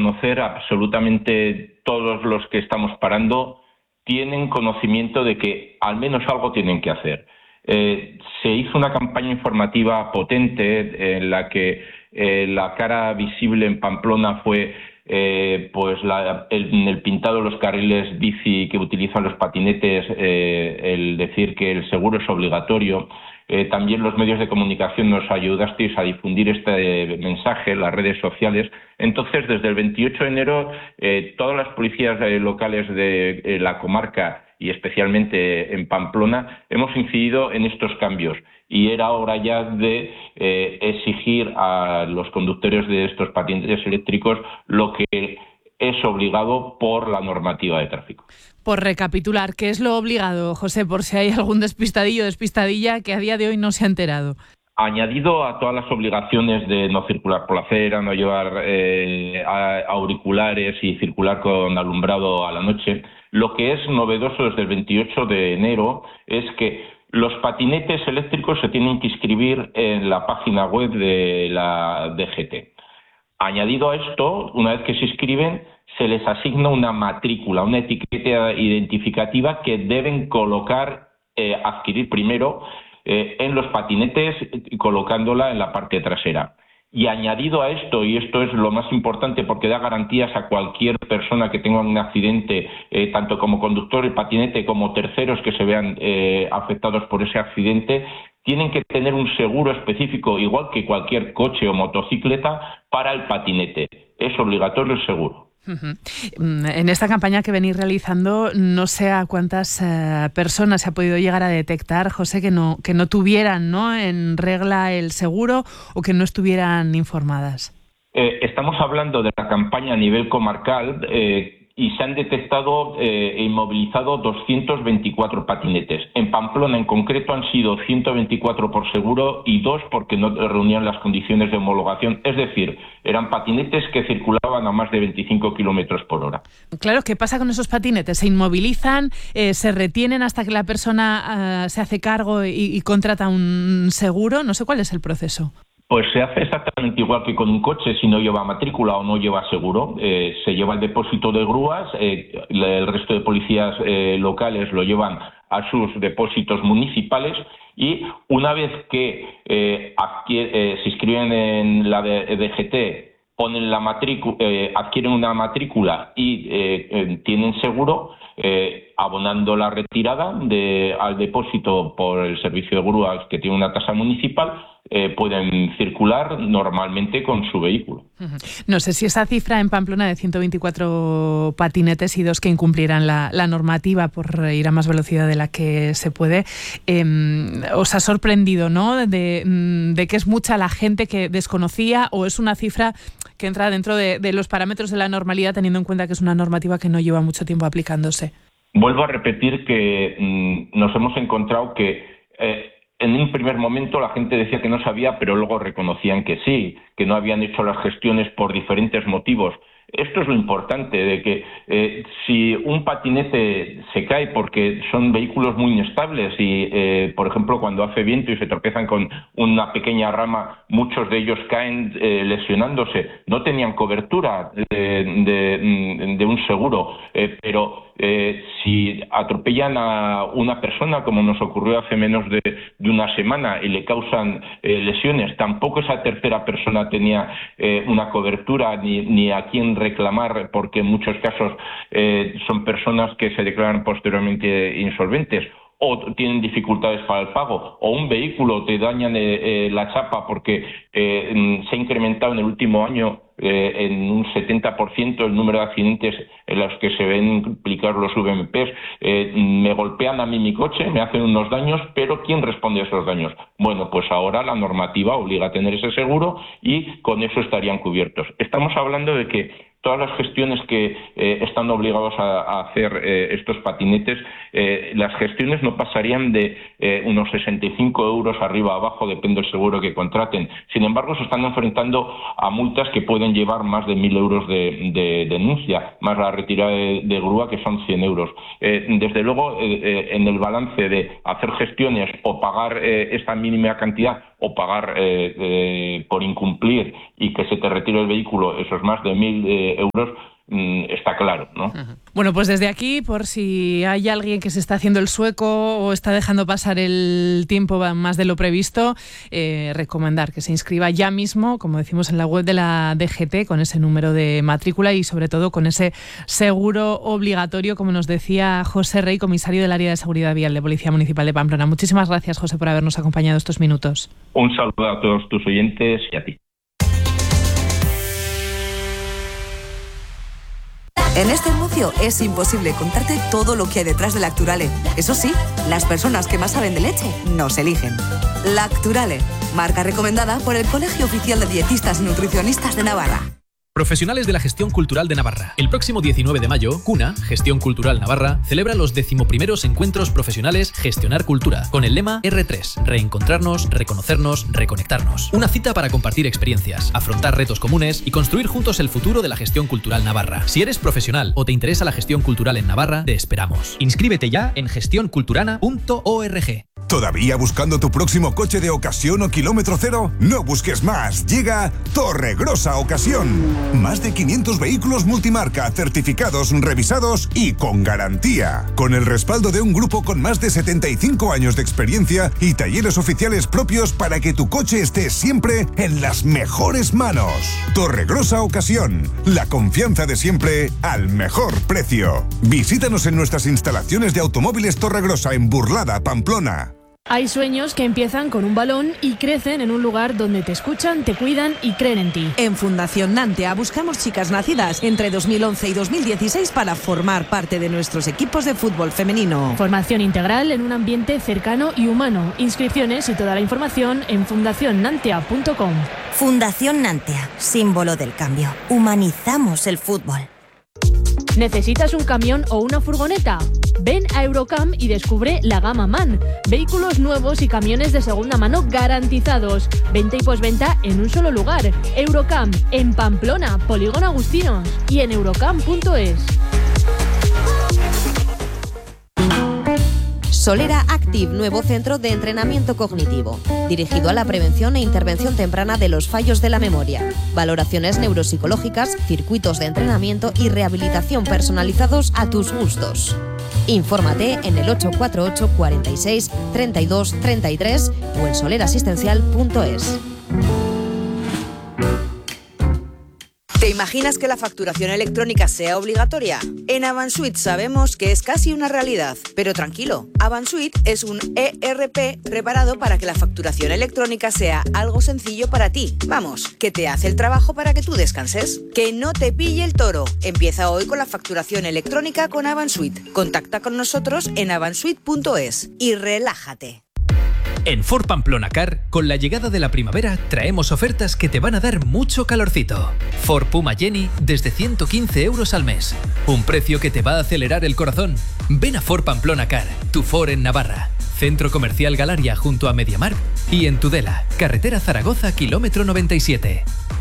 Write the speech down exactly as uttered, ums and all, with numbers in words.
conocer, absolutamente todos los que estamos parando tienen conocimiento de que al menos algo tienen que hacer. Eh, se hizo una campaña informativa potente en la que eh, la cara visible en Pamplona fue eh, pues la, el, en el pintado de los carriles bici que utilizan los patinetes, eh, el decir que el seguro es obligatorio. Eh, también los medios de comunicación nos ayudasteis a difundir este mensaje en las redes sociales. Entonces, desde el veintiocho de enero, eh, todas las policías eh, locales de eh, la comarca y especialmente en Pamplona hemos incidido en estos cambios. Y era hora ya de eh, exigir a los conductores de estos patinetes eléctricos lo que es obligado por la normativa de tráfico. Por recapitular, ¿qué es lo obligado, José? Por si hay algún despistadillo o despistadilla que a día de hoy no se ha enterado. Añadido a todas las obligaciones de no circular por la acera, no llevar eh, auriculares y circular con alumbrado a la noche, lo que es novedoso desde el veintiocho de enero es que los patinetes eléctricos se tienen que inscribir en la página web de la D G T. Añadido a esto, una vez que se inscriben, se les asigna una matrícula, una etiqueta identificativa que deben colocar, eh, adquirir primero eh, en los patinetes, colocándola en la parte trasera. Y añadido a esto, y esto es lo más importante porque da garantías a cualquier persona que tenga un accidente, eh, tanto como conductor de patinete como terceros que se vean eh, afectados por ese accidente, tienen que tener un seguro específico, igual que cualquier coche o motocicleta, para el patinete. Es obligatorio el seguro. Uh-huh. En esta campaña que venís realizando, no sé a cuántas eh, personas se ha podido llegar a detectar, José, que no, que no tuvieran, ¿no?, en regla el seguro o que no estuvieran informadas. Eh, estamos hablando de la campaña a nivel comarcal eh, y se han detectado e eh, inmovilizado doscientos veinticuatro patinetes. En Pamplona en concreto han sido ciento veinticuatro por seguro y dos porque no reunían las condiciones de homologación, es decir, eran patinetes que circulaban a más de veinticinco kilómetros por hora. Claro, ¿qué pasa con esos patinetes? ¿Se inmovilizan, eh, se retienen hasta que la persona uh, se hace cargo y, y contrata un seguro? No sé cuál es el proceso. Pues se hace exactamente igual que con un coche, si no lleva matrícula o no lleva seguro. Eh, se lleva el depósito de grúas, eh, el resto de policías eh, locales lo llevan a sus depósitos municipales y una vez que eh, adquiere, eh, se inscriben en la D G T, ponen la matrícula, eh, adquieren una matrícula y eh, eh, tienen seguro, eh, abonando la retirada de, al depósito por el servicio de grúas que tiene una tasa municipal, eh, pueden circular normalmente con su vehículo. Uh-huh. No sé si esa cifra en Pamplona de ciento veinticuatro patinetes y dos que incumplirán la, la normativa por ir a más velocidad de la que se puede, eh, os ha sorprendido, ¿no?, de, de que es mucha la gente que desconocía, o es una cifra que entra dentro de, de los parámetros de la normalidad, teniendo en cuenta que es una normativa que no lleva mucho tiempo aplicándose. Vuelvo a repetir que mmm, nos hemos encontrado que eh, en un primer momento la gente decía que no sabía, pero luego reconocían que sí, que no habían hecho las gestiones por diferentes motivos. Esto es lo importante, de que eh, si un patinete se cae porque son vehículos muy inestables y, eh, por ejemplo, cuando hace viento y se tropezan con una pequeña rama, muchos de ellos caen eh, lesionándose. No tenían cobertura de, de, de un seguro, eh, pero eh, si atropellan a una persona, como nos ocurrió hace menos de, de una semana, y le causan eh, lesiones, tampoco esa tercera persona tenía eh, una cobertura ni, ni a quién reclamar, porque en muchos casos eh, son personas que se declaran posteriormente insolventes o tienen dificultades para el pago, o un vehículo te dañan eh, eh, la chapa porque eh, se ha incrementado en el último año eh, en un setenta por ciento el número de accidentes en los que se ven implicados los V M Ps. Eh, me golpean a mí mi coche, me hacen unos daños, pero ¿quién responde a esos daños? Bueno, pues ahora la normativa obliga a tener ese seguro y con eso estarían cubiertos. Estamos hablando de que todas las gestiones que eh, están obligados a, a hacer eh, estos patinetes, eh, las gestiones no pasarían de eh, unos sesenta y cinco euros arriba abajo, depende del seguro que contraten. Sin embargo, se están enfrentando a multas que pueden llevar más de mil euros de, de denuncia, más la retirada de, de grúa, que son cien euros. Eh, desde luego, eh, eh, en el balance de hacer gestiones o pagar eh, esta mínima cantidad o pagar eh, eh, por incumplir y que se te retire el vehículo esos más de mil eh, euros, está claro, ¿no? Uh-huh. Bueno, pues desde aquí, por si hay alguien que se está haciendo el sueco o está dejando pasar el tiempo más de lo previsto, eh, recomendar que se inscriba ya mismo, como decimos en la web de la D G T, con ese número de matrícula y sobre todo con ese seguro obligatorio, como nos decía José Rey, comisario del área de seguridad vial de Policía Municipal de Pamplona. Muchísimas gracias, José, por habernos acompañado estos minutos. Un saludo a todos tus oyentes y a ti. En este anuncio es imposible contarte todo lo que hay detrás de Lacturale. Eso sí, las personas que más saben de leche nos eligen. Lacturale, marca recomendada por el Colegio Oficial de Dietistas y Nutricionistas de Navarra. Profesionales de la Gestión Cultural de Navarra. El próximo diecinueve de mayo, CUNA, Gestión Cultural Navarra, celebra los decimoprimeros encuentros profesionales Gestionar Cultura, con el lema erre tres, reencontrarnos, reconocernos, reconectarnos. Una cita para compartir experiencias, afrontar retos comunes y construir juntos el futuro de la gestión cultural navarra. Si eres profesional o te interesa la gestión cultural en Navarra, te esperamos. Inscríbete ya en gestión culturana punto org. ¿Todavía buscando tu próximo coche de ocasión o kilómetro cero? No busques más. Llega Torregrosa Ocasión. Más de quinientos vehículos multimarca, certificados, revisados y con garantía. Con el respaldo de un grupo con más de setenta y cinco años de experiencia y talleres oficiales propios para que tu coche esté siempre en las mejores manos. Torregrosa Ocasión. La confianza de siempre al mejor precio. Visítanos en nuestras instalaciones de automóviles Torregrosa en Burlada, Pamplona. Hay sueños que empiezan con un balón y crecen en un lugar donde te escuchan, te cuidan y creen en ti. En Fundación Nantea buscamos chicas nacidas entre dos mil once y dos mil dieciséis para formar parte de nuestros equipos de fútbol femenino. Formación integral en un ambiente cercano y humano. Inscripciones y toda la información en fundación nantea punto com. Fundación Nantea, símbolo del cambio. Humanizamos el fútbol. ¿Necesitas un camión o una furgoneta? Ven a Eurocam y descubre la gama MAN. Vehículos nuevos y camiones de segunda mano garantizados. Venta y posventa en un solo lugar. Eurocam, en Pamplona, Polígono Agustinos y en eurocam punto es. Solera Active, nuevo centro de entrenamiento cognitivo, dirigido a la prevención e intervención temprana de los fallos de la memoria, valoraciones neuropsicológicas, circuitos de entrenamiento y rehabilitación personalizados a tus gustos. Infórmate en el ocho cuatro ocho, cuarenta y seis, treinta y dos, treinta y tres o en solerasistencial punto es. ¿Te imaginas que la facturación electrónica sea obligatoria? En Avansuite sabemos que es casi una realidad, pero tranquilo, Avansuite es un E R P preparado para que la facturación electrónica sea algo sencillo para ti. Vamos, que te hace el trabajo para que tú descanses. Que no te pille el toro. Empieza hoy con la facturación electrónica con Avansuite. Contacta con nosotros en avansuite punto es y relájate. En Ford Pamplona Car, con la llegada de la primavera, traemos ofertas que te van a dar mucho calorcito. Ford Puma Jenny desde ciento quince euros al mes. Un precio que te va a acelerar el corazón. Ven a Ford Pamplona Car, tu Ford en Navarra. Centro Comercial Galaria junto a Mediamar y en Tudela, carretera Zaragoza, kilómetro noventa y siete.